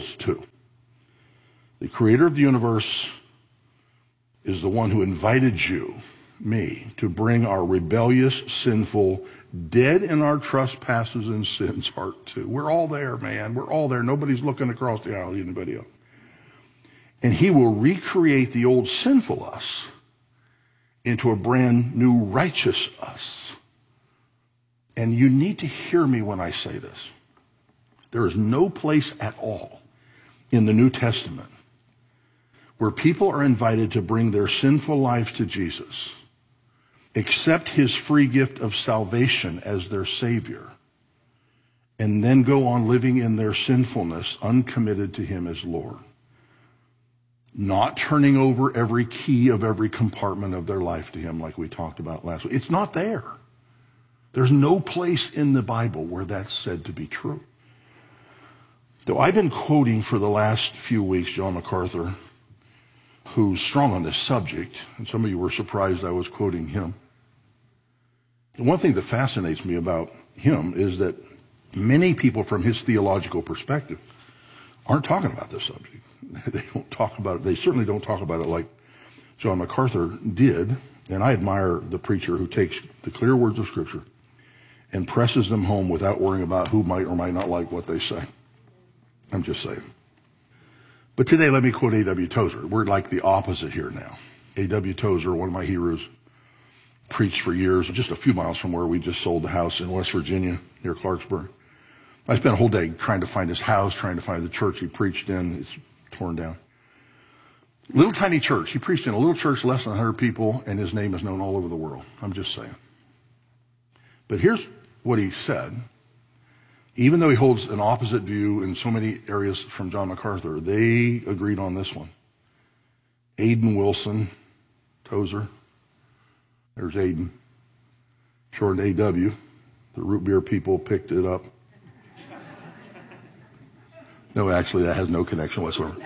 rules too. The creator of the universe is the one who invited you, me, to bring our rebellious, sinful, dead in our trespasses and sins heart to. We're all there, man. We're all there. Nobody's looking across the aisle at anybody else. And he will recreate the old sinful us into a brand new righteous us. And you need to hear me when I say this. There is no place at all in the New Testament where people are invited to bring their sinful life to Jesus, accept his free gift of salvation as their Savior, and then go on living in their sinfulness, uncommitted to him as Lord. Not turning over every key of every compartment of their life to him like we talked about last week. It's not there. There's no place in the Bible where that's said to be true. Though I've been quoting for the last few weeks John MacArthur, who's strong on this subject, and some of you were surprised I was quoting him. The one thing that fascinates me about him is that many people from his theological perspective aren't talking about this subject. They don't talk about it. They certainly don't talk about it like John MacArthur did. And I admire the preacher who takes the clear words of Scripture and presses them home without worrying about who might or might not like what they say. I'm just saying. But today, let me quote A.W. Tozer. We're like the opposite here now. A.W. Tozer, one of my heroes, preached for years just a few miles from where we just sold the house in West Virginia near Clarksburg. I spent a whole day trying to find his house, trying to find the church he preached in. It's torn down. Little tiny church. He preached in a little church, less than 100 people, and his name is known all over the world. I'm just saying. But here's what he said. Even though he holds an opposite view in so many areas from John MacArthur, they agreed on this one. Aidan Wilson, Tozer. There's Aidan. Shortened AW. The root beer people picked it up. No, actually, that has no connection whatsoever.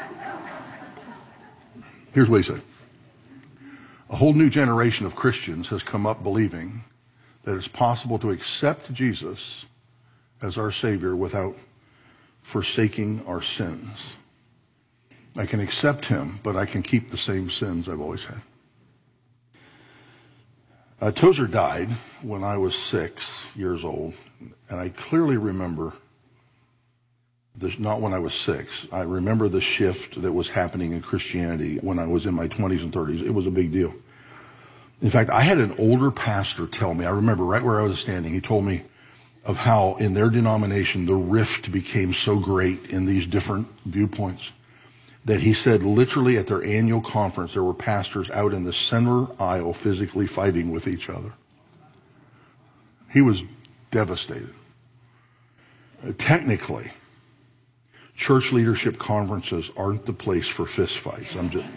Here's what he said. A whole new generation of Christians has come up believing that it's possible to accept Jesus as our Savior without forsaking our sins. I can accept him, but I can keep the same sins I've always had. Tozer died when I was 6 years old, and I clearly remember not when I was 6. I remember the shift that was happening in Christianity when I was in my 20s and 30s. It was a big deal. In fact, I had an older pastor tell me, I remember right where I was standing, he told me of how in their denomination the rift became so great in these different viewpoints that he said literally at their annual conference there were pastors out in the center aisle physically fighting with each other. He was devastated. Technically, church leadership conferences aren't the place for fistfights.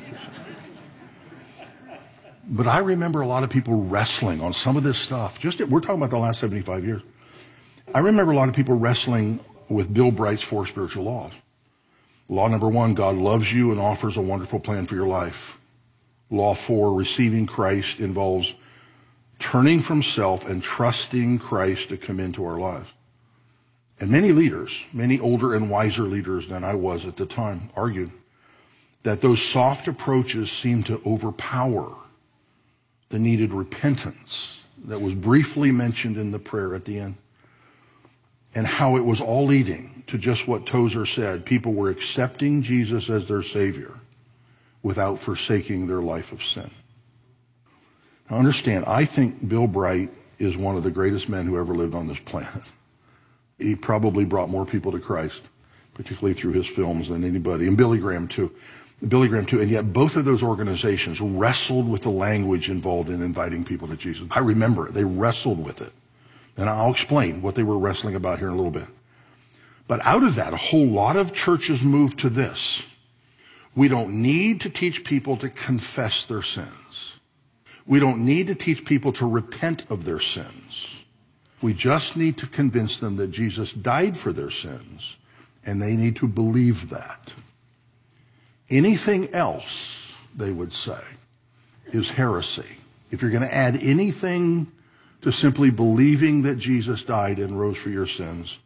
But I remember a lot of people wrestling on some of this stuff. We're talking about the last 75 years. I remember a lot of people wrestling with Bill Bright's 4 spiritual laws. Law number 1, God loves you and offers a wonderful plan for your life. Law 4, receiving Christ involves turning from self and trusting Christ to come into our lives. And many leaders, many older and wiser leaders than I was at the time, argued that those soft approaches seemed to overpower the needed repentance that was briefly mentioned in the prayer at the end, and how it was all leading to just what Tozer said. People were accepting Jesus as their Savior without forsaking their life of sin. Now understand, I think Bill Bright is one of the greatest men who ever lived on this planet. He probably brought more people to Christ, particularly through his films, than anybody. And Billy Graham too. And yet both of those organizations wrestled with the language involved in inviting people to Jesus. I remember it. They wrestled with it. And I'll explain what they were wrestling about here in a little bit. But out of that, a whole lot of churches moved to this. We don't need to teach people to confess their sins. We don't need to teach people to repent of their sins. We just need to convince them that Jesus died for their sins, and they need to believe that. Anything else, they would say, is heresy. If you're going to add anything to simply believing that Jesus died and rose for your sins,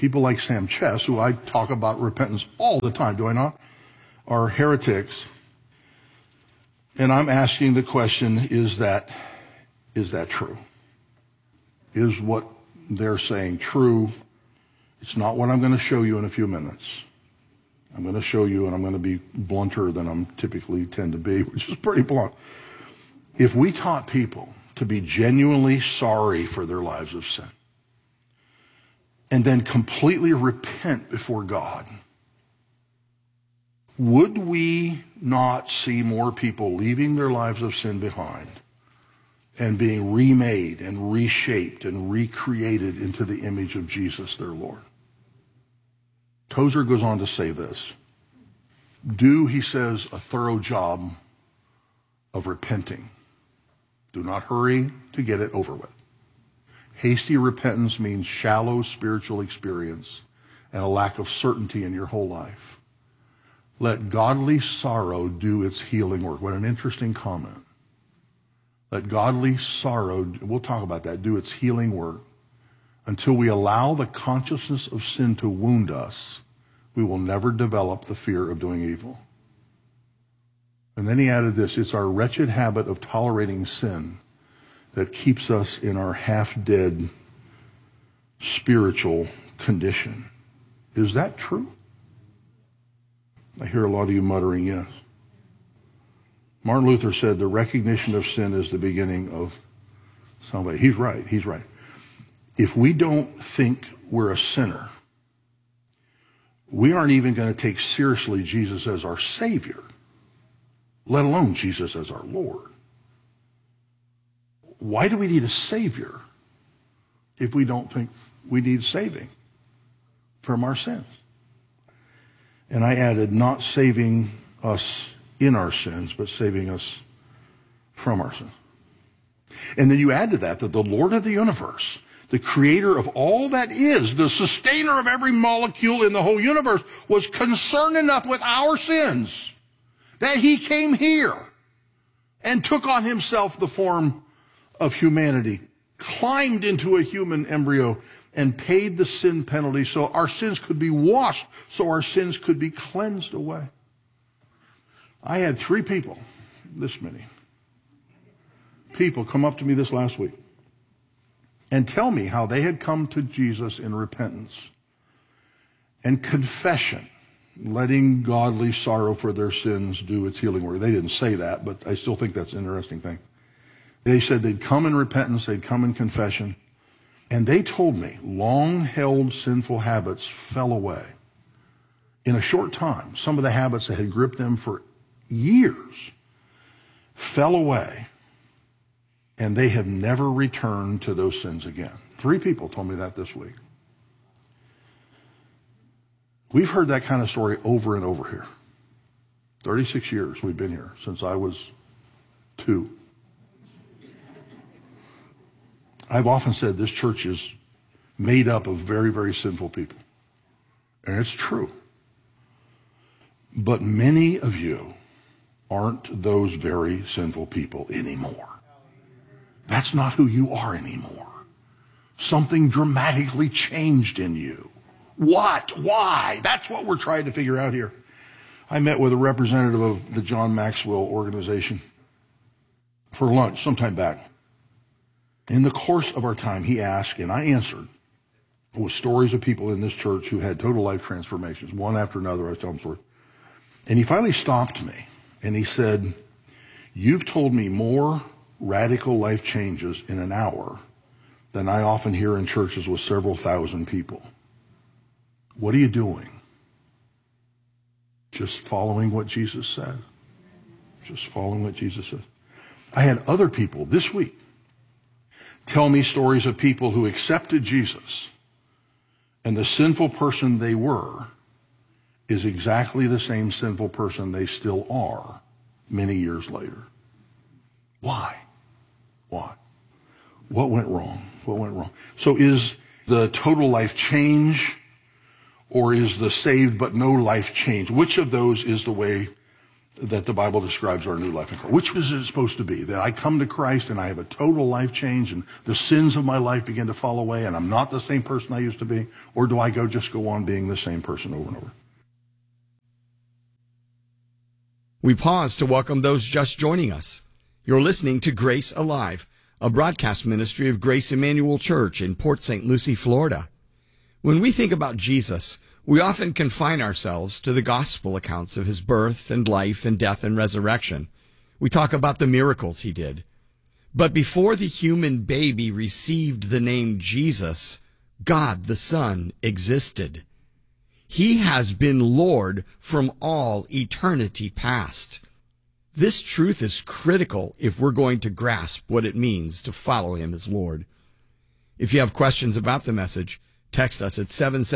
people like Sam Chess, who I talk about repentance all the time, do I not, are heretics. And I'm asking the question, is that true? Is what they're saying true? It's not what I'm going to show you in a few minutes. I'm going to show you, and I'm going to be blunter than I'm typically tend to be, which is pretty blunt. If we taught people to be genuinely sorry for their lives of sin, and then completely repent before God, would we not see more people leaving their lives of sin behind and being remade and reshaped and recreated into the image of Jesus, their Lord? Tozer goes on to say this. Do, he says, a thorough job of repenting. Do not hurry to get it over with. Hasty repentance means shallow spiritual experience and a lack of certainty in your whole life. Let godly sorrow do its healing work. What an interesting comment. Let godly sorrow, we'll talk about that, do its healing work. Until we allow the consciousness of sin to wound us, we will never develop the fear of doing evil. And then he added this, it's our wretched habit of tolerating sin that keeps us in our half-dead spiritual condition. Is that true? I hear a lot of you muttering yes. Martin Luther said the recognition of sin is the beginning of salvation. He's right, he's right. If we don't think we're a sinner, we aren't even going to take seriously Jesus as our Savior, let alone Jesus as our Lord. Why do we need a Savior if we don't think we need saving from our sins? And I added, not saving us in our sins, but saving us from our sins. And then you add to that the Lord of the universe, the creator of all that is, the sustainer of every molecule in the whole universe, was concerned enough with our sins that he came here and took on himself the form of humanity, climbed into a human embryo, and paid the sin penalty so our sins could be washed, so our sins could be cleansed away. I had 3 people, this many people, come up to me this last week and tell me how they had come to Jesus in repentance and confession, letting godly sorrow for their sins do its healing work. They didn't say that, but I still think that's an interesting thing. They said they'd come in repentance, they'd come in confession, and they told me long-held sinful habits fell away. In a short time, some of the habits that had gripped them for years fell away, and they have never returned to those sins again. 3 people told me that this week. We've heard that kind of story over and over here. 36 years we've been here, since I was 2. I've often said this church is made up of very, very sinful people. And it's true. But many of you aren't those very sinful people anymore. That's not who you are anymore. Something dramatically changed in you. What? Why? That's what we're trying to figure out here. I met with a representative of the John Maxwell organization for lunch sometime back. In the course of our time, he asked, and I answered, with stories of people in this church who had total life transformations, one after another. I was telling stories. And he finally stopped me, and he said, you've told me more radical life changes in an hour than I often hear in churches with several thousand people. What are you doing? Just following what Jesus said. Just following what Jesus said. I had other people this week tell me stories of people who accepted Jesus, and the sinful person they were is exactly the same sinful person they still are many years later. Why? Why? What went wrong? What went wrong? So is the total life change, or is the saved but no life change? Which of those is the way that the Bible describes our new life in Christ. Which is it supposed to be? That I come to Christ and I have a total life change and the sins of my life begin to fall away and I'm not the same person I used to be? Or do I just go on being the same person over and over? We pause to welcome those just joining us. You're listening to Grace Alive, a broadcast ministry of Grace Emmanuel Church in Port St. Lucie, Florida. When we think about Jesus, we often confine ourselves to the gospel accounts of his birth and life and death and resurrection. We talk about the miracles he did. But before the human baby received the name Jesus, God the Son existed. He has been Lord from all eternity past. This truth is critical if we're going to grasp what it means to follow him as Lord. If you have questions about the message, text us at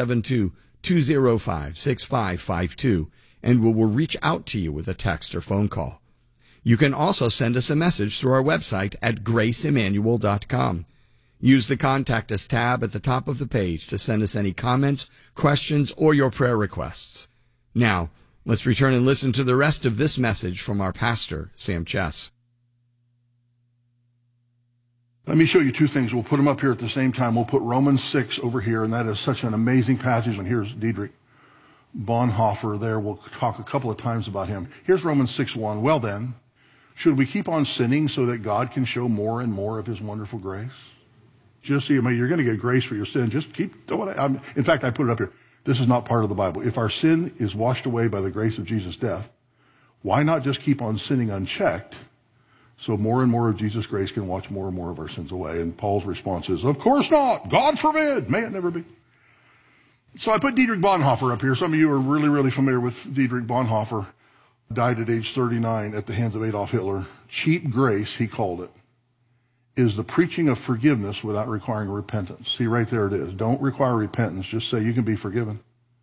772-205-6552, and we will reach out to you with a text or phone call. You can also send us a message through our website at graceemmanuel.com. Use the Contact Us tab at the top of the page to send us any comments, questions, or your prayer requests. Now, let's return and listen to the rest of this message from our pastor, Sam Chess. Let me show you two things. We'll put them up here at the same time. We'll put Romans 6 over here, and that is such an amazing passage. And here's Dietrich Bonhoeffer there. We'll talk a couple of times about him. Here's Romans 6:1. Well then, should we keep on sinning so that God can show more and more of his wonderful grace? Just so you're going to get grace for your sin. Just keep doing it. In fact, I put it up here. This is not part of the Bible. If our sin is washed away by the grace of Jesus' death, why not just keep on sinning unchecked so more and more of Jesus' grace can wash more and more of our sins away? And Paul's response is, of course not. God forbid. May it never be. So I put Dietrich Bonhoeffer up here. Some of you are really, really familiar with Dietrich Bonhoeffer. Died at age 39 at the hands of Adolf Hitler. Cheap grace, he called it, is the preaching of forgiveness without requiring repentance. See, right there it is. Don't require repentance. Just say you can be forgiven.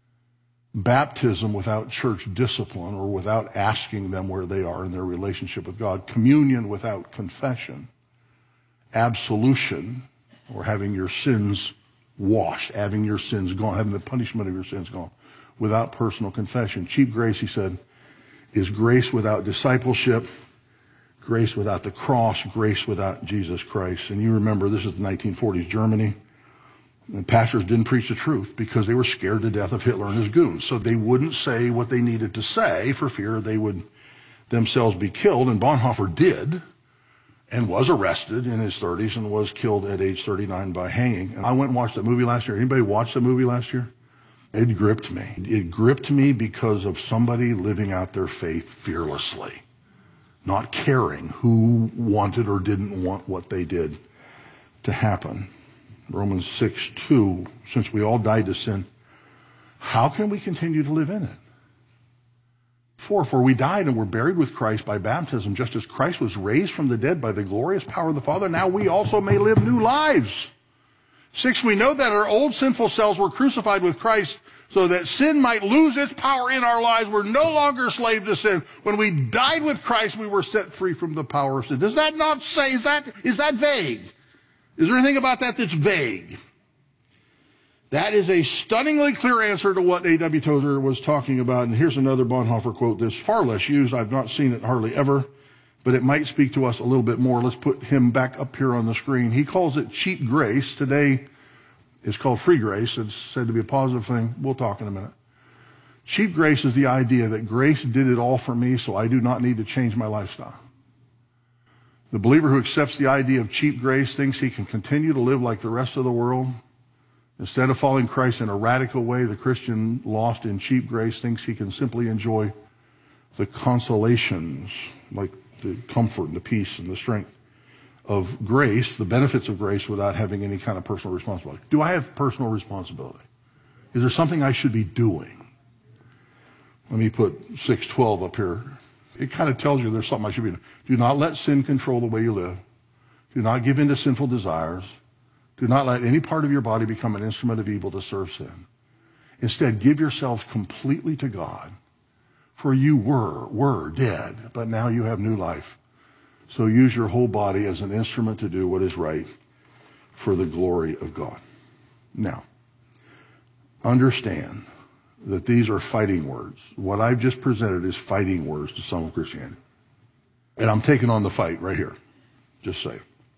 Baptism without church discipline or without asking them where they are in their relationship with God. Communion without confession. Absolution, or having your sins washed, having your sins gone, having the punishment of your sins gone, without personal confession. Cheap grace, he said, is grace without discipleship, grace without the cross, grace without Jesus Christ. And you remember, this is the 1940s Germany. And pastors didn't preach the truth because they were scared to death of Hitler and his goons. So they wouldn't say what they needed to say for fear they would themselves be killed. And Bonhoeffer did, and was arrested in his 30s and was killed at age 39 by hanging. And I went and watched that movie last year. Anybody watch the movie last year? It gripped me. It gripped me because of somebody living out their faith fearlessly, not caring who wanted or didn't want what they did to happen. Romans 6:2, since we all died to sin, how can we continue to live in it? For we died and were buried with Christ by baptism, just as Christ was raised from the dead by the glorious power of the Father. Now we also may live new lives. 6, we know that our old sinful selves were crucified with Christ so that sin might lose its power in our lives. We're no longer slave to sin. When we died with Christ, we were set free from the power of sin. Does that not say, is that vague? Is there anything about that that's vague? That is a stunningly clear answer to what A.W. Tozer was talking about. And here's another Bonhoeffer quote that's far less used. I've not seen it hardly ever, but it might speak to us a little bit more. Let's put him back up here on the screen. He calls it cheap grace. Today it's called free grace. It's said to be a positive thing. We'll talk in a minute. Cheap grace is the idea that grace did it all for me, so I do not need to change my lifestyle. The believer who accepts the idea of cheap grace thinks he can continue to live like the rest of the world. Instead of following Christ in a radical way, the Christian lost in cheap grace thinks he can simply enjoy the consolations, like the comfort and the peace and the strength of grace, the benefits of grace, without having any kind of personal responsibility. Do I have personal responsibility? Is there something I should be doing? Let me put 6:12 up here. It kind of tells you there's something I should be doing. Do not let sin control the way you live. Do not give in to sinful desires. Do not let any part of your body become an instrument of evil to serve sin. Instead, give yourselves completely to God. For you were dead, but now you have new life. So use your whole body as an instrument to do what is right for the glory of God. Now, understand that these are fighting words. What I've just presented is fighting words to some of Christianity. And I'm taking on the fight right here. Just say.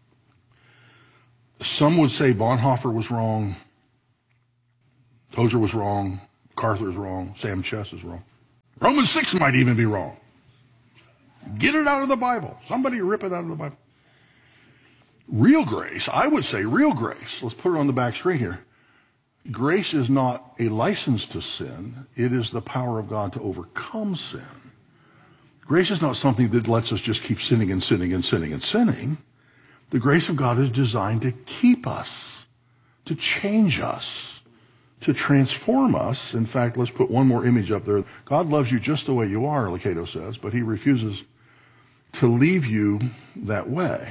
Some would say Bonhoeffer was wrong, Tozer was wrong, MacArthur is wrong, Sam Chess is wrong. Romans 6 might even be wrong. Get it out of the Bible. Somebody rip it out of the Bible. Real grace, I would say real grace. Let's put it on the back screen here. Grace is not a license to sin. It is the power of God to overcome sin. Grace is not something that lets us just keep sinning and sinning and sinning and sinning. The grace of God is designed to keep us, to change us, to transform us. In fact, let's put one more image up there. God loves you just the way you are, like Cato says, but he refuses to leave you that way.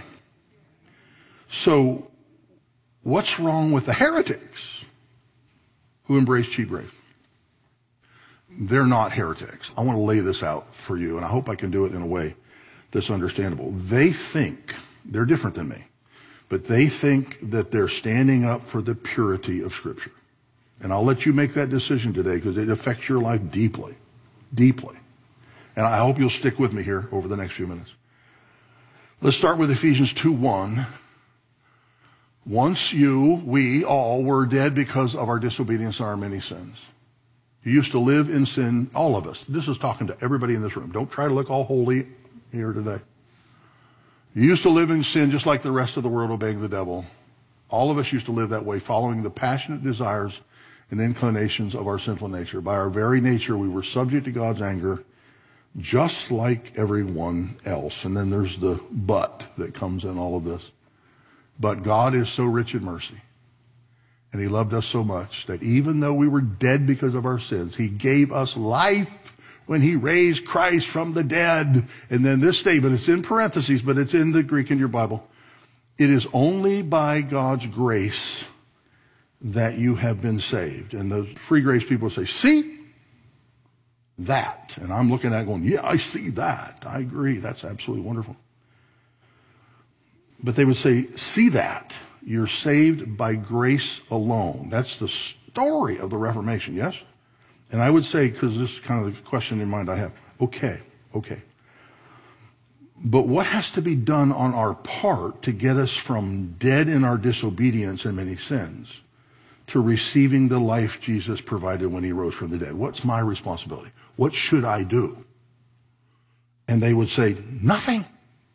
So, what's wrong with the heretics who embrace cheap grace? They're not heretics. I want to lay this out for you, and I hope I can do it in a way that's understandable. They think, they're different than me, but they think that they're standing up for the purity of Scripture. And I'll let you make that decision today because it affects your life deeply, deeply. And I hope you'll stick with me here over the next few minutes. Let's start with Ephesians 2:1. Once we all were dead because of our disobedience and our many sins. You used to live in sin, all of us. This is talking to everybody in this room. Don't try to look all holy here today. You used to live in sin just like the rest of the world, obeying the devil. All of us used to live that way, following the passionate desires and inclinations of our sinful nature. By our very nature, we were subject to God's anger, just like everyone else. And then there's the but that comes in all of this. But God is so rich in mercy, and he loved us so much that even though we were dead because of our sins, he gave us life when he raised Christ from the dead. And then this statement, it's in parentheses, but it's in the Greek in your Bible. It is only by God's grace that you have been saved. And the free grace people say, see that. And I'm looking at it going, yeah, I see that. I agree. That's absolutely wonderful. But they would say, see that. You're saved by grace alone. That's the story of the Reformation, yes? And I would say, because this is kind of the question in mind I have, okay. But what has to be done on our part to get us from dead in our disobedience and many sins to receiving the life Jesus provided when he rose from the dead? What's my responsibility? What should I do? And they would say, nothing.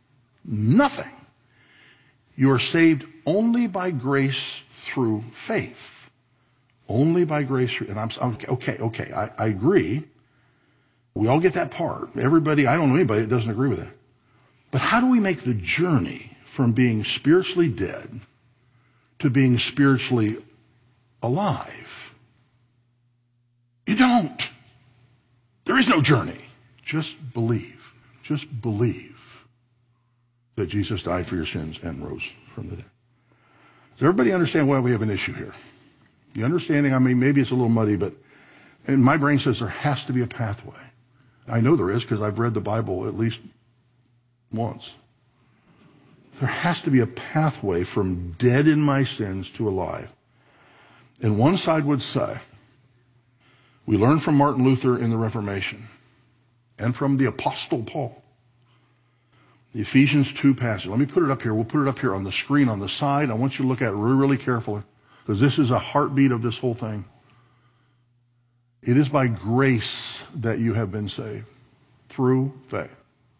You are saved only by grace through faith. Only by grace through, and I'm okay. I agree. We all get that part. Everybody, I don't know anybody that doesn't agree with that. But how do we make the journey from being spiritually dead to being spiritually alive? You don't. There is no journey. Just believe. Just believe that Jesus died for your sins and rose from the dead. Does everybody understand why we have an issue here? You understanding? I mean, maybe it's a little muddy, but and my brain says there has to be a pathway. I know there is because I've read the Bible at least once. There has to be a pathway from dead in my sins to alive. And one side would say, we learn from Martin Luther in the Reformation and from the Apostle Paul. The Ephesians 2 passage. Let me put it up here. We'll put it up here on the screen on the side. I want you to look at it really, really carefully because this is a heartbeat of this whole thing. It is by grace that you have been saved through faith.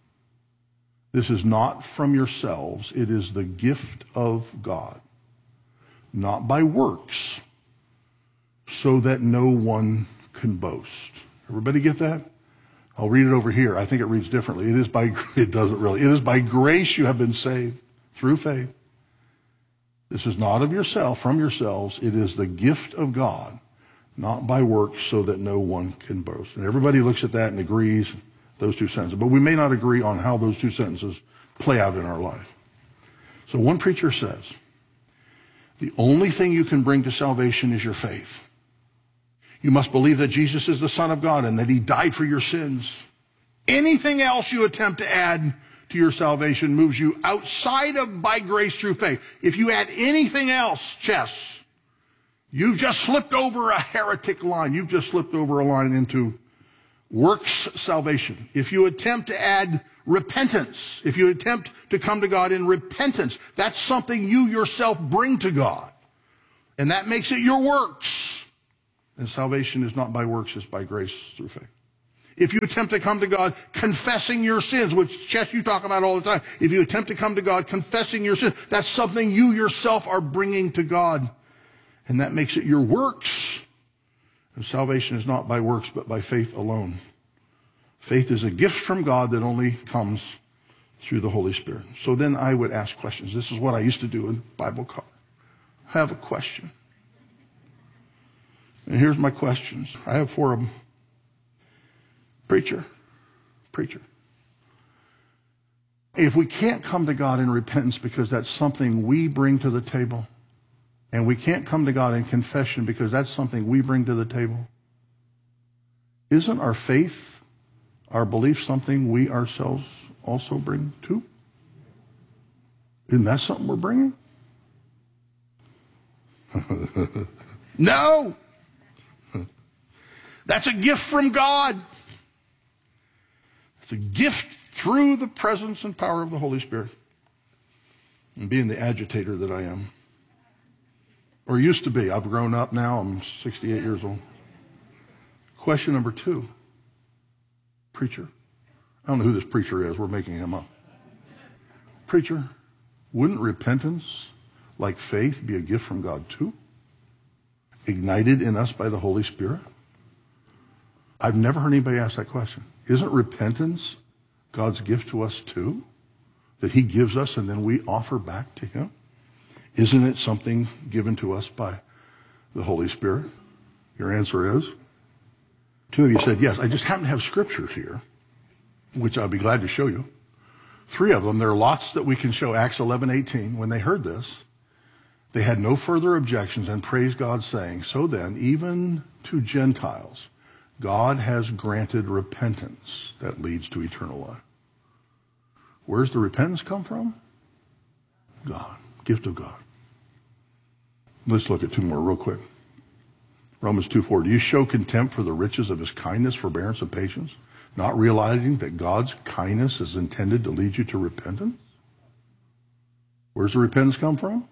This is not from yourselves. It is the gift of God, not by works, so that no one can boast. Everybody get that? I'll read it over here. I think it reads differently. It doesn't really. It is by grace you have been saved through faith. This is not of yourself, from yourselves. It is the gift of God, not by works, so that no one can boast. And everybody looks at that and agrees, those two sentences. But we may not agree on how those two sentences play out in our life. So one preacher says, the only thing you can bring to salvation is your faith. You must believe that Jesus is the Son of God and that he died for your sins. Anything else you attempt to add to your salvation moves you outside of by grace through faith. If you add anything else, You've just slipped over a heretic line. You've just slipped over a line into works salvation. If you attempt to add repentance, if you attempt to come to God in repentance, that's something you yourself bring to God. And that makes it your works. And salvation is not by works, it's by grace through faith. If you attempt to come to God confessing your sins, which, Chess, you talk about all the time. If you attempt to come to God confessing your sins, that's something you yourself are bringing to God. And that makes it your works. And salvation is not by works, but by faith alone. Faith is a gift from God that only comes through the Holy Spirit. So then I would ask questions. This is what I used to do in Bible college. I have a question. And here's my questions. I have 4 of them. Preacher. If we can't come to God in repentance because that's something we bring to the table, and we can't come to God in confession because that's something we bring to the table, isn't our faith, our belief, something we ourselves also bring too? Isn't that something we're bringing? No! That's a gift from God. It's a gift through the presence and power of the Holy Spirit. And being the agitator that I am. Or used to be. I've grown up now. I'm 68 years old. Question number 2. Preacher. I don't know who this preacher is. We're making him up. Preacher, wouldn't repentance, like faith, be a gift from God too? Ignited in us by the Holy Spirit? I've never heard anybody ask that question. Isn't repentance God's gift to us too? That he gives us and then we offer back to him? Isn't it something given to us by the Holy Spirit? Your answer is? 2 of you said yes. I just happen to have scriptures here, which I'll be glad to show you. 3 of them, there are lots that we can show. Acts 11:18, when they heard this, they had no further objections and praised God, saying, so then, even to Gentiles, God has granted repentance that leads to eternal life. Where's the repentance come from? God. Gift of God. Let's look at 2 more real quick. Romans 2:4. Do you show contempt for the riches of his kindness, forbearance, and patience, not realizing that God's kindness is intended to lead you to repentance? Where's the repentance come from?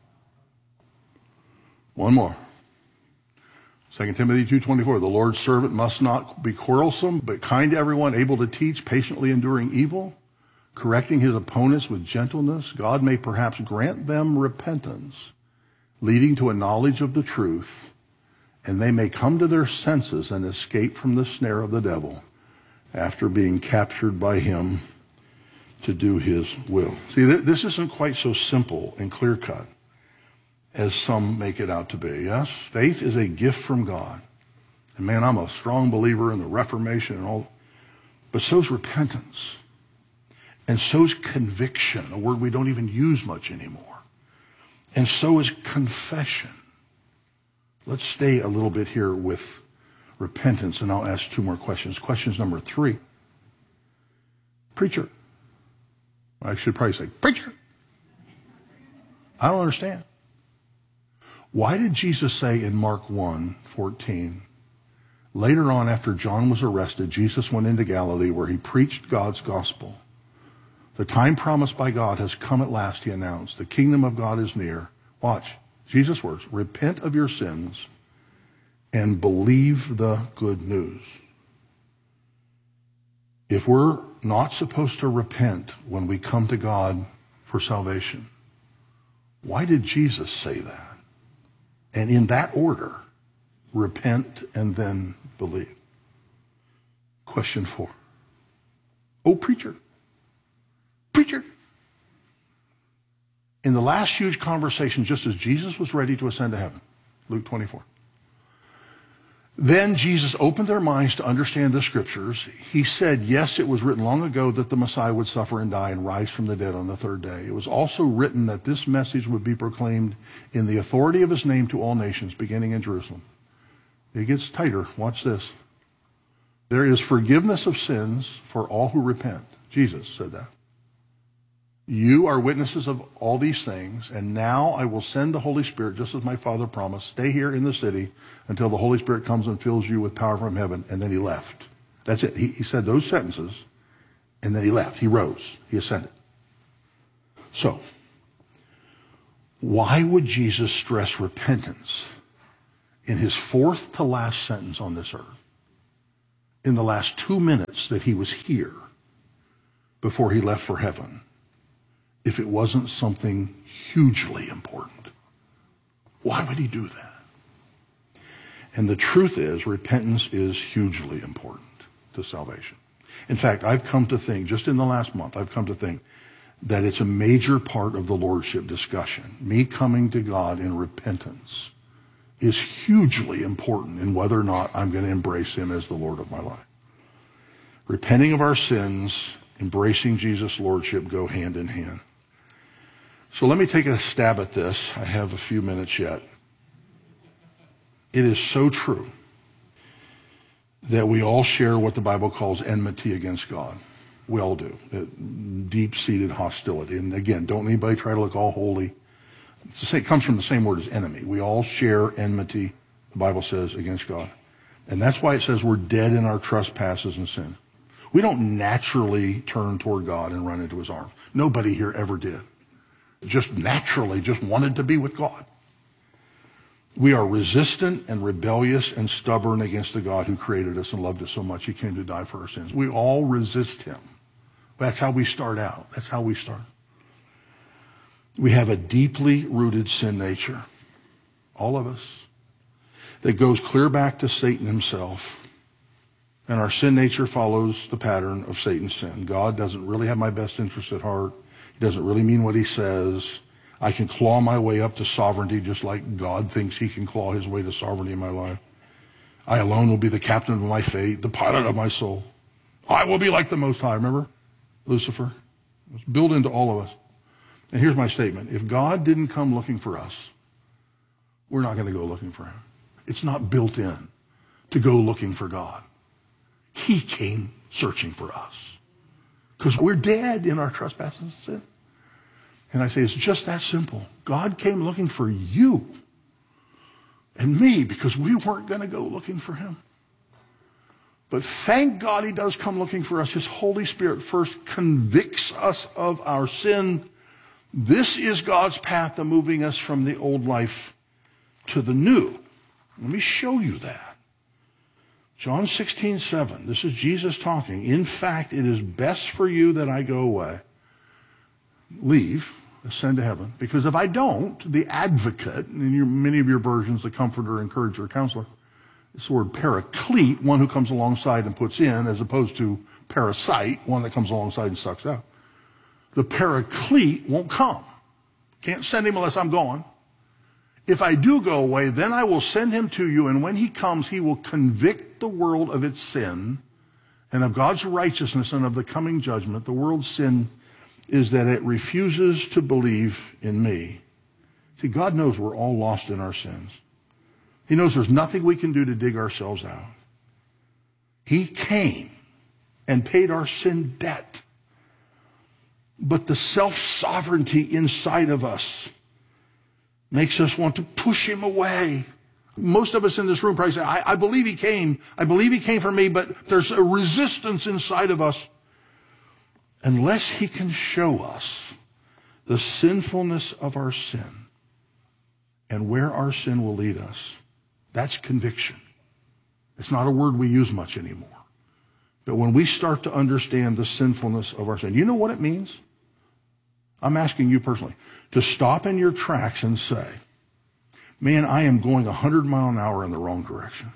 1 more. 2 Timothy 2:24, the Lord's servant must not be quarrelsome, but kind to everyone, able to teach, patiently enduring evil, correcting his opponents with gentleness. God may perhaps grant them repentance, leading to a knowledge of the truth, and they may come to their senses and escape from the snare of the devil after being captured by him to do his will. See, this isn't quite so simple and clear-cut as some make it out to be. Yes, faith is a gift from God. And man, I'm a strong believer in the Reformation and all, but so's repentance. And so's conviction, a word we don't even use much anymore. And so is confession. Let's stay a little bit here with repentance, and I'll ask 2 more questions. Questions number 3. Preacher. I should probably say, preacher. I don't understand. Why did Jesus say in Mark 1:14, later on after John was arrested, Jesus went into Galilee where he preached God's gospel. The time promised by God has come at last, he announced. The kingdom of God is near. Watch, Jesus' words, repent of your sins and believe the good news. If we're not supposed to repent when we come to God for salvation, why did Jesus say that? And in that order, repent and then believe. Question 4. Oh, preacher. Preacher. In the last huge conversation, just as Jesus was ready to ascend to heaven, Luke 24, then Jesus opened their minds to understand the scriptures. He said, yes, it was written long ago that the Messiah would suffer and die and rise from the dead on the 3rd day. It was also written that this message would be proclaimed in the authority of his name to all nations, beginning in Jerusalem. It gets tighter. Watch this. There is forgiveness of sins for all who repent. Jesus said that. You are witnesses of all these things, and now I will send the Holy Spirit, just as my Father promised. Stay here in the city until the Holy Spirit comes and fills you with power from heaven. And then he left. That's it. He said those sentences, and then he left. He rose. He ascended. So, why would Jesus stress repentance in his fourth to last sentence on this earth? In the last 2 minutes that he was here before he left for heaven, if it wasn't something hugely important? Why would he do that? And the truth is, repentance is hugely important to salvation. In fact, I've come to think, just in the last month, I've come to think that it's a major part of the Lordship discussion. Me coming to God in repentance is hugely important in whether or not I'm going to embrace him as the Lord of my life. Repenting of our sins, embracing Jesus' Lordship go hand in hand. So let me take a stab at this. I have a few minutes yet. It is so true that we all share what the Bible calls enmity against God. We all do. Deep-seated hostility. And again, don't anybody try to look all holy. It comes from the same word as enemy. We all share enmity, the Bible says, against God. And that's why it says we're dead in our trespasses and sin. We don't naturally turn toward God and run into his arms. Nobody here ever did. Just naturally just wanted to be with God. We are resistant and rebellious and stubborn against the God who created us and loved us so much he came to die for our sins. We all resist him. That's how we start out. That's how we start. We have a deeply rooted sin nature, all of us, that goes clear back to Satan himself. And our sin nature follows the pattern of Satan's sin. God doesn't really have my best interest at heart. He doesn't really mean what he says. I can claw my way up to sovereignty just like God thinks he can claw his way to sovereignty in my life. I alone will be the captain of my fate, the pilot of my soul. I will be like the Most High. Remember Lucifer? It's built into all of us. And here's my statement. If God didn't come looking for us, we're not going to go looking for him. It's not built in to go looking for God. He came searching for us because we're dead in our trespasses and sin. And I say it's just that simple. God came looking for you and me because we weren't going to go looking for him. But thank God he does come looking for us. His Holy Spirit first convicts us of our sin. This is God's path to moving us from the old life to the new. Let me show you that. John 16:7. This is Jesus talking. In fact, it is best for you that I go away. Leave, ascend to heaven. Because if I don't, the advocate, in many of your versions, the comforter, encourager, counselor, it's the word paraclete, one who comes alongside and puts in, as opposed to parasite, one that comes alongside and sucks out. The paraclete won't come. Can't send him unless I'm gone. If I do go away, then I will send him to you, and when he comes, he will convict the world of its sin and of God's righteousness and of the coming judgment. The world's sin is that it refuses to believe in me. See, God knows we're all lost in our sins. He knows there's nothing we can do to dig ourselves out. He came and paid our sin debt. But the self-sovereignty inside of us makes us want to push him away. Most of us in this room probably say, I believe he came. I believe he came for me, but there's a resistance inside of us. Unless he can show us the sinfulness of our sin and where our sin will lead us, that's conviction. It's not a word we use much anymore. But when we start to understand the sinfulness of our sin, you know what it means? I'm asking you personally to stop in your tracks and say, man, I am going 100 miles an hour in the wrong direction.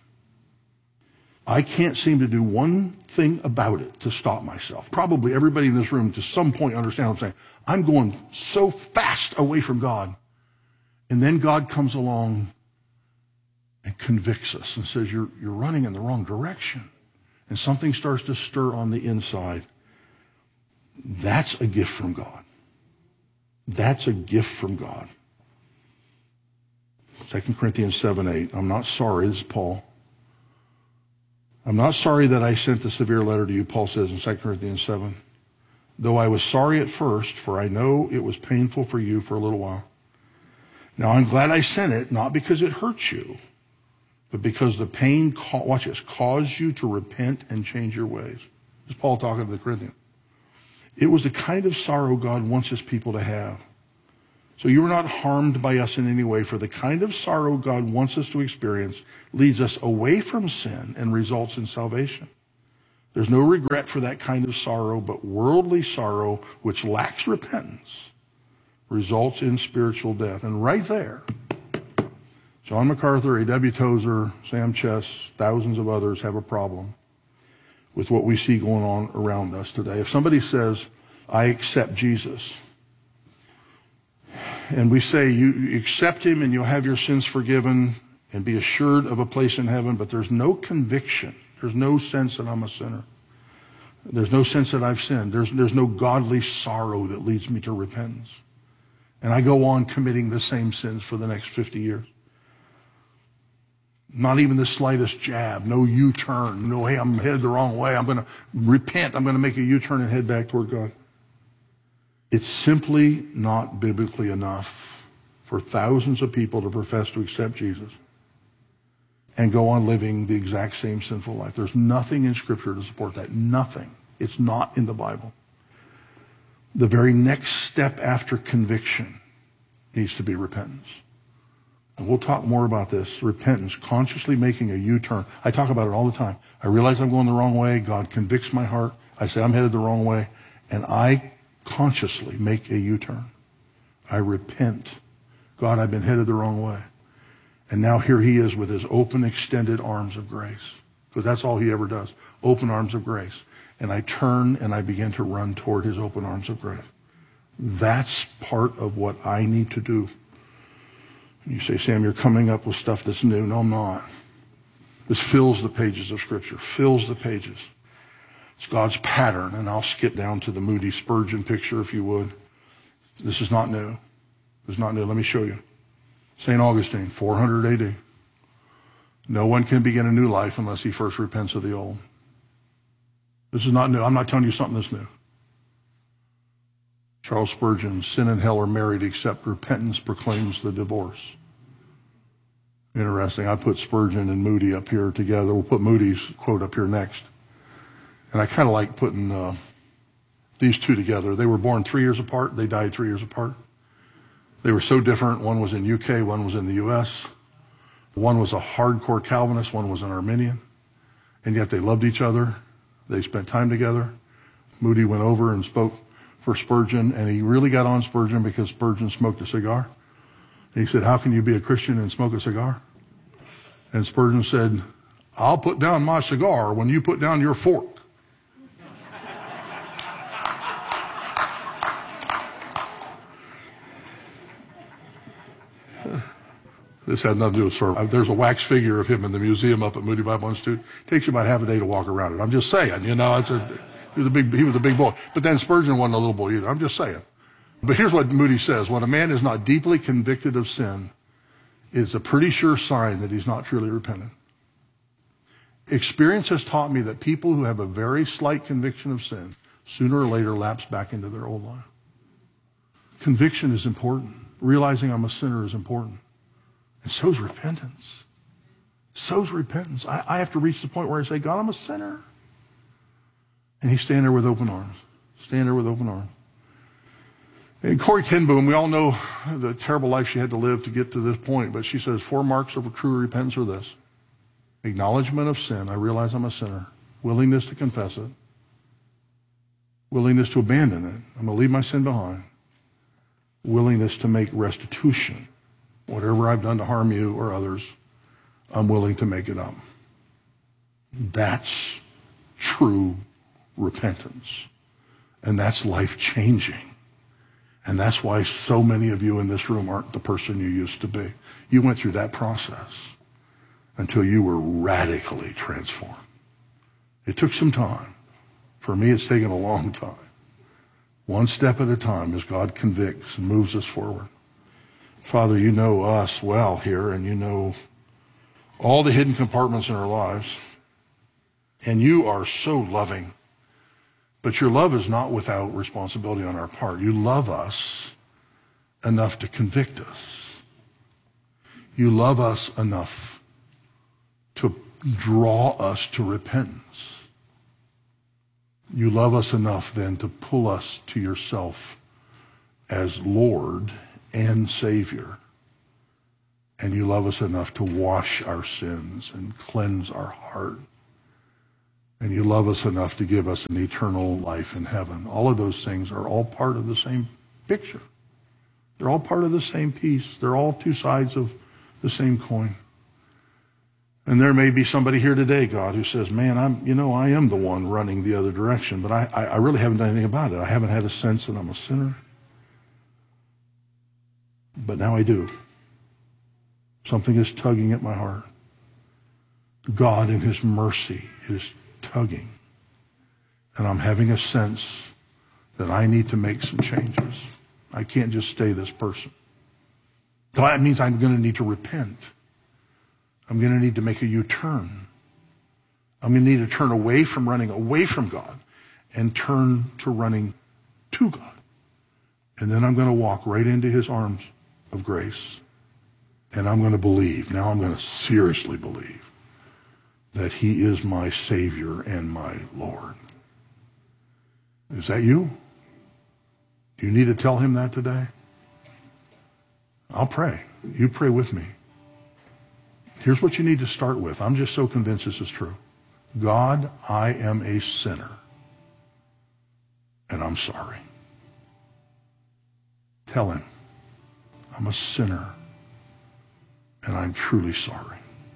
I can't seem to do one thing about it to stop myself. Probably everybody in this room to some point understand what I'm saying. I'm going so fast away from God. And then God comes along and convicts us and says, you're running in the wrong direction. And something starts to stir on the inside. That's a gift from God. That's a gift from God. 2 Corinthians 7:8. I'm not sorry. This is Paul. I'm not sorry that I sent the severe letter to you, Paul says in 2 Corinthians 7. though I was sorry at first, for I know it was painful for you for a little while. Now I'm glad I sent it, not because it hurts you, but because the pain, watch this, caused you to repent and change your ways. This is Paul talking to the Corinthians. It was the kind of sorrow God wants his people to have. So you were not harmed by us in any way, for the kind of sorrow God wants us to experience leads us away from sin and results in salvation. There's no regret for that kind of sorrow, but worldly sorrow, which lacks repentance, results in spiritual death. And right there, John MacArthur, A.W. Tozer, Sam Chess, thousands of others have a problem with what we see going on around us today. If somebody says, I accept Jesus, and we say you accept him and you'll have your sins forgiven and be assured of a place in heaven, but there's no conviction. There's no sense that I'm a sinner. There's no sense that I've sinned. There's no godly sorrow that leads me to repentance. And I go on committing the same sins for the next 50 years. Not even the slightest jab, no U-turn, no, hey, I'm headed the wrong way. I'm going to repent. I'm going to make a U-turn and head back toward God. It's simply not biblically enough for thousands of people to profess to accept Jesus and go on living the exact same sinful life. There's nothing in Scripture to support that. Nothing. It's not in the Bible. The very next step after conviction needs to be repentance. And we'll talk more about this. Repentance, consciously making a U-turn. I talk about it all the time. I realize I'm going the wrong way. God convicts my heart. I say I'm headed the wrong way. And I consciously make a U-turn. I repent. God, I've been headed the wrong way. And now here he is with his open, extended arms of grace. Because that's all he ever does. Open arms of grace. And I turn and I begin to run toward his open arms of grace. That's part of what I need to do. You say, Sam, you're coming up with stuff that's new. No, I'm not. This fills the pages of Scripture. Fills the pages. It's God's pattern, and I'll skip down to the Moody Spurgeon picture, if you would. This is not new. This is not new. Let me show you. St. Augustine, 400 AD. No one can begin a new life unless he first repents of the old. This is not new. I'm not telling you something that's new. Charles Spurgeon, sin and hell are married except repentance proclaims the divorce. Interesting. I put Spurgeon and Moody up here together. We'll put Moody's quote up here next. And I kind of like putting these two together. They were born 3 years apart. They died 3 years apart. They were so different. One was in UK, one was in the US. One was a hardcore Calvinist, one was an Arminian. And yet they loved each other. They spent time together. Moody went over and spoke for Spurgeon, and he really got on Spurgeon because Spurgeon smoked a cigar. And he said, how can you be a Christian and smoke a cigar? And Spurgeon said, I'll put down my cigar when you put down your fork. This had nothing to do with service. There's a wax figure of him in the museum up at Moody Bible Institute. It takes you about half a day to walk around it. I'm just saying, you know, he was a big boy. But then Spurgeon wasn't a little boy either. I'm just saying. But here's what Moody says. When a man is not deeply convicted of sin, it's a pretty sure sign that he's not truly repentant. Experience has taught me that people who have a very slight conviction of sin sooner or later lapse back into their old life. Conviction is important. Realizing I'm a sinner is important. And so is repentance. So is repentance. I have to reach the point where I say, God, I'm a sinner. And he's standing there with open arms. Standing there with open arms. And Corrie ten Boom, we all know the terrible life she had to live to get to this point, but she says 4 marks of a true repentance are this. Acknowledgement of sin. I realize I'm a sinner. Willingness to confess it. Willingness to abandon it. I'm going to leave my sin behind. Willingness to make restitution. Whatever I've done to harm you or others, I'm willing to make it up. That's true repentance. And that's life-changing. And that's why so many of you in this room aren't the person you used to be. You went through that process until you were radically transformed. It took some time. For me, it's taken a long time. One step at a time as God convicts and moves us forward. Father, you know us well here, and you know all the hidden compartments in our lives. And you are so loving But your love is not without responsibility on our part. You love us enough to convict us. You love us enough to draw us to repentance. You love us enough then to pull us to yourself as Lord and Savior. And you love us enough to wash our sins and cleanse our heart. And you love us enough to give us an eternal life in heaven. All of those things are all part of the same picture. They're all part of the same piece. They're all two sides of the same coin. And there may be somebody here today, God, who says, man, I am the one running the other direction, but I really haven't done anything about it. I haven't had a sense that I'm a sinner. But now I do. Something is tugging at my heart. God in his mercy is tugging. And I'm having a sense that I need to make some changes. I can't just stay this person. So that means I'm going to need to repent. I'm going to need to make a U-turn. I'm going to need to turn away from running away from God and turn to running to God. And then I'm going to walk right into his arms of grace. And I'm going to believe. Now I'm going to seriously believe that he is my Savior and my Lord. Is that you? Do you need to tell him that today? I'll pray. You pray with me. Here's what you need to start with. I'm just so convinced this is true. God, I am a sinner, and I'm sorry. Tell him, I'm a sinner, and I'm truly sorry.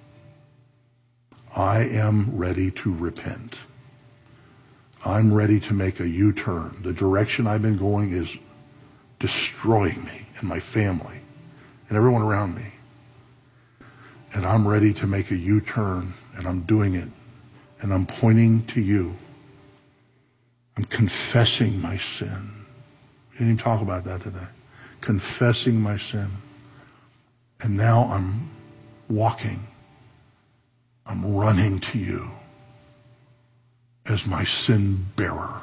I am ready to repent. I'm ready to make a U-turn. The direction I've been going is destroying me and my family and everyone around me. And I'm ready to make a U-turn, and I'm doing it. And I'm pointing to you. I'm confessing my sin. We didn't even talk about that today. Confessing my sin. And now I'm walking. I'm running to you as my sin bearer.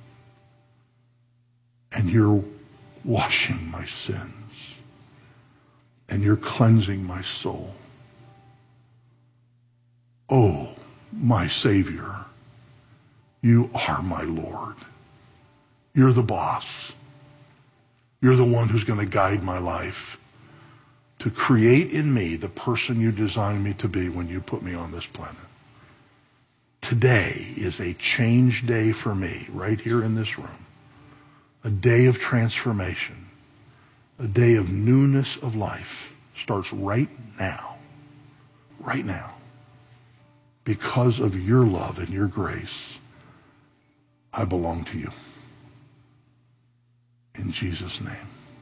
And you're washing my sins. And you're cleansing my soul. Oh, my Savior, you are my Lord. You're the boss. You're the one who's going to guide my life to create in me the person you designed me to be when you put me on this planet. Today is a change day for me, right here in this room. A day of transformation. A day of newness of life starts right now. Right now. Because of your love and your grace, I belong to you. In Jesus' name.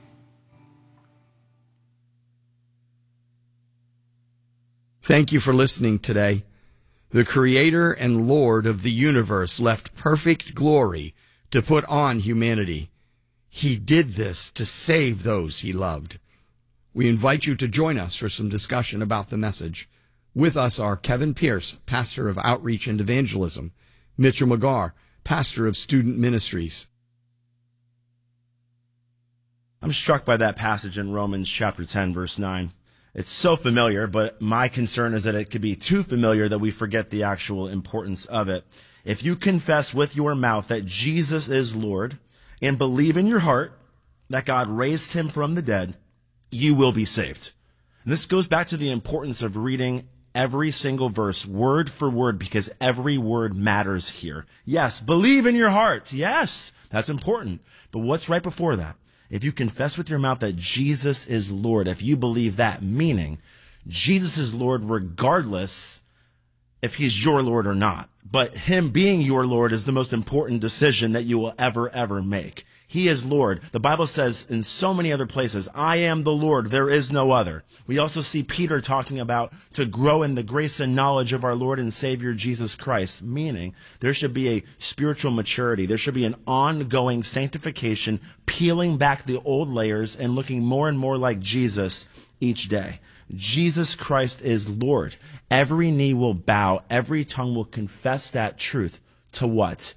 Thank you for listening today. The Creator and Lord of the universe left perfect glory to put on humanity. He did this to save those he loved. We invite you to join us for some discussion about the message. With us are Kevin Pierce, pastor of Outreach and Evangelism, Mitchell McGarr, pastor of Student Ministries. I'm struck by that passage in Romans chapter 10, verse 9. It's so familiar, but my concern is that it could be too familiar that we forget the actual importance of it. If you confess with your mouth that Jesus is Lord and believe in your heart that God raised him from the dead, you will be saved. And this goes back to the importance of reading every single verse, word for word, because every word matters here. Yes, believe in your heart. Yes, that's important. But what's right before that? If you confess with your mouth that Jesus is Lord, if you believe that, meaning Jesus is Lord regardless if he's your Lord or not. But him being your Lord is the most important decision that you will ever make. He is Lord. The Bible says in so many other places, I am the Lord, there is no other. We also see Peter talking about to grow in the grace and knowledge of our Lord and Savior Jesus Christ, meaning there should be a spiritual maturity. There should be an ongoing sanctification, peeling back the old layers and looking more and more like Jesus each day. Jesus Christ is Lord. Every knee will bow, every tongue will confess that truth to what?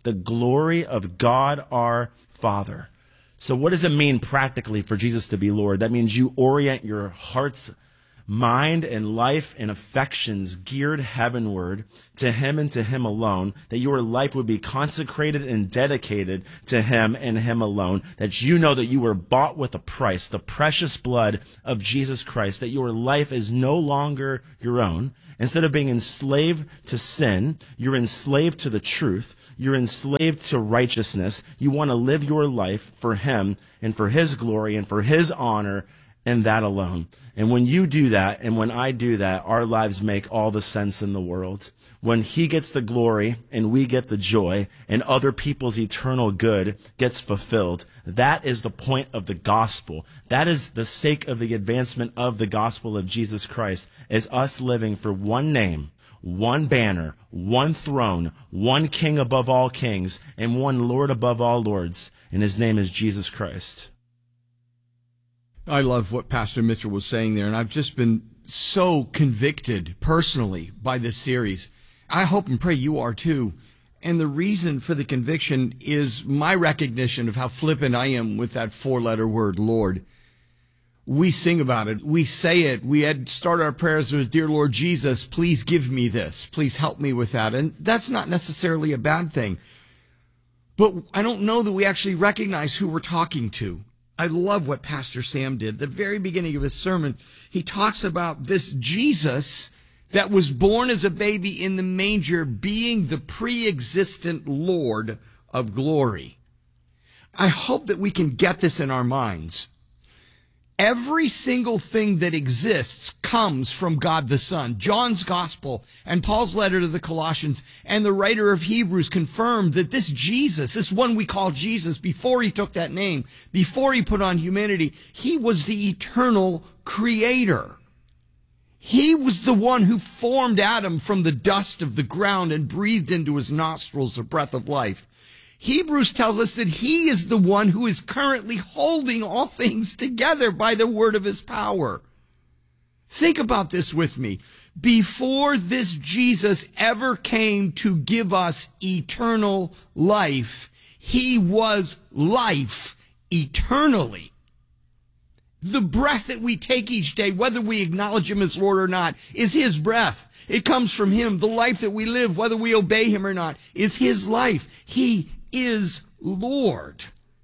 the glory of God our Father. So what does it mean practically for Jesus to be Lord? That means you orient your heart's mind and life and affections geared heavenward to him and to him alone, that your life would be consecrated and dedicated to him and him alone, that you know that you were bought with a price, the precious blood of Jesus Christ, that your life is no longer your own. Instead of being enslaved to sin, you're enslaved to the truth. You're enslaved to righteousness. You want to live your life for him and for his glory and for his honor and that alone. And when you do that, and when I do that, our lives make all the sense in the world. When he gets the glory and we get the joy and other people's eternal good gets fulfilled, that is the point of the gospel. That is the sake of the advancement of the gospel of Jesus Christ, is us living for one name, one banner, one throne, one king above all kings, and one Lord above all lords, and his name is Jesus Christ. I love what Pastor Mitchell was saying there, and I've just been so convicted personally by this series. I hope and pray you are too. And the reason for the conviction is my recognition of how flippant I am with that four-letter word, Lord. We sing about it. We say it. We had start our prayers with, Dear Lord Jesus, please give me this. Please help me with that. And that's not necessarily a bad thing. But I don't know that we actually recognize who we're talking to. I love what Pastor Sam did. At the very beginning of his sermon, he talks about this Jesus that was born as a baby in the manger being the pre-existent Lord of glory. I hope that we can get this in our minds. Every single thing that exists comes from God the Son. John's Gospel and Paul's letter to the Colossians and the writer of Hebrews confirmed that this Jesus, this one we call Jesus, before he took that name, before he put on humanity, he was the eternal creator. He was the one who formed Adam from the dust of the ground and breathed into his nostrils the breath of life. Hebrews tells us that he is the one who is currently holding all things together by the word of his power. Think about this with me. Before this Jesus ever came to give us eternal life, he was life eternally. The breath that we take each day, whether we acknowledge him as Lord or not, is his breath. It comes from him. The life that we live, whether we obey him or not, is his life. He is Lord.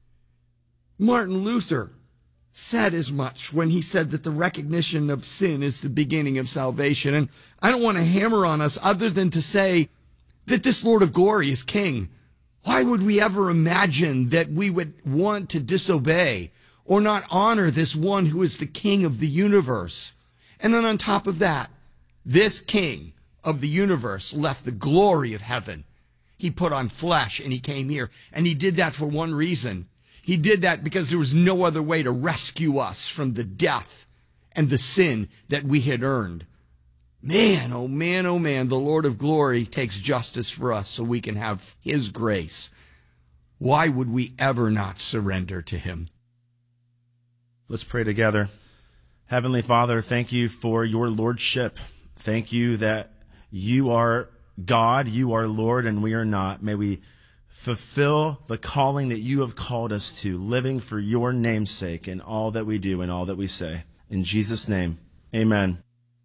Martin Luther said as much when he said that the recognition of sin is the beginning of salvation. And I don't want to hammer on us other than to say that this Lord of glory is king. Why would we ever imagine that we would want to disobey or not honor this one who is the king of the universe? And then on top of that, this king of the universe left the glory of heaven. He put on flesh and he came here. And he did that for one reason. He did that because there was no other way to rescue us from the death and the sin that we had earned. Man, oh man, oh man, the Lord of glory takes justice for us so we can have his grace. Why would we ever not surrender to him? Let's pray together. Heavenly Father, thank you for your lordship. Thank you that you are God, you are Lord, and we are not. May we fulfill the calling that you have called us to, living for your name's sake in all that we do and all that we say. In Jesus' name, amen.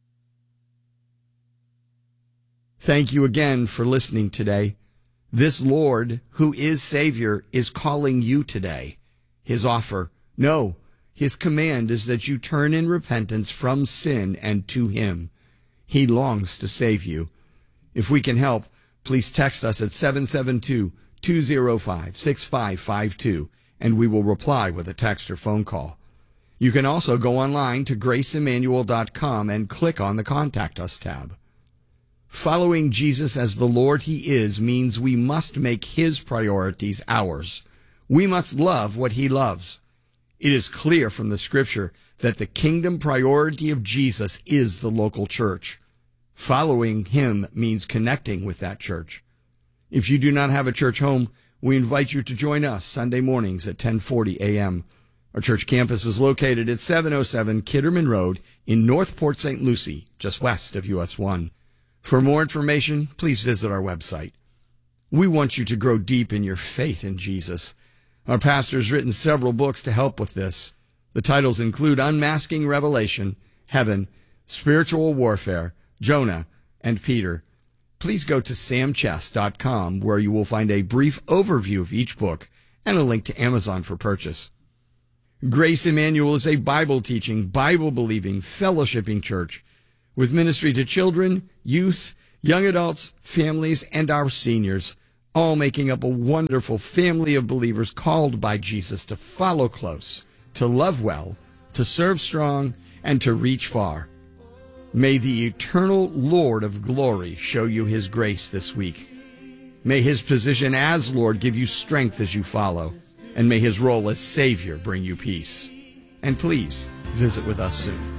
Thank you again for listening today. This Lord, who is Savior, is calling you today. His offer, no, his command is that you turn in repentance from sin and to him. He longs to save you. If we can help, please text us at 772-205-6552, and we will reply with a text or phone call. You can also go online to graceemmanuel.com and click on the Contact Us tab. Following Jesus as the Lord he is means we must make his priorities ours. We must love what he loves. It is clear from the Scripture that the kingdom priority of Jesus is the local church. Following him means connecting with that church. If you do not have a church home, we invite you to join us Sunday mornings at 10:40 a.m. Our church campus is located at 707 Kitterman Road in North Port St. Lucie, just west of US 1. For more information, please visit our website. We want you to grow deep in your faith in Jesus. Our pastor's written several books to help with this. The titles include Unmasking Revelation, Heaven, Spiritual Warfare, Jonah, and Peter. Please go to samchess.com, where you will find a brief overview of each book and a link to Amazon for purchase. Grace Emmanuel is a Bible-teaching, Bible-believing, fellowshipping church with ministry to children, youth, young adults, families, and our seniors, all making up a wonderful family of believers called by Jesus to follow close, to love well, to serve strong, and to reach far. May the eternal Lord of glory show you his grace this week. May his position as Lord give you strength as you follow, and may his role as Savior bring you peace. And please visit with us soon.